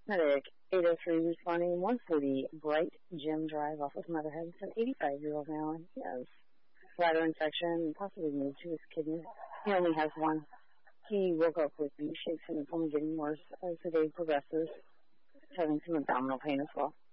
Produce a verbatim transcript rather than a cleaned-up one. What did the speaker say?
Medic eight oh three responding one forty Bright Gym Drive off of Motherhead. It's an eighty-five-year-old male. He has bladder infection, possibly moved to his kidney. He only has one. He woke up with V shapes and it's only getting worse as the day progresses. He's having some abdominal pain as well.